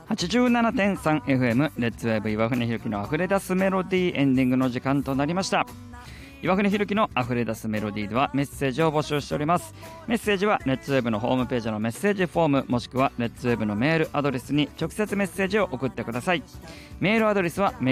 87.3FM レッツウェーブ岩船ひろきのあふれ出すメロディー、エンディングの時間となりました。岩船ひろきのあふれ出すメロディーではメッセージを募集しております。メッセージはレッツウェーブのホームページのメッセージフォーム、もしくはレッツウェーブのメールアドレスに直接メッセージを送ってください。メールアドレスは